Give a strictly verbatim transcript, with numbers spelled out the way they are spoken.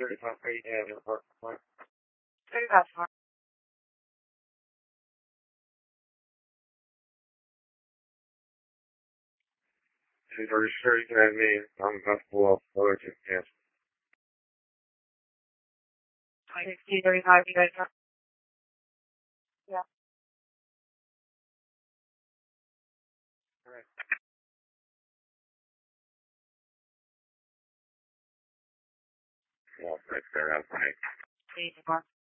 thirty-five feet down in the parking lot. thirty-five four. She's already straight at me. I'm about to pull off the allergic gas. twenty-two thirty-five, you guys are? Yeah. Alright. Yeah, right there outside. Please, more.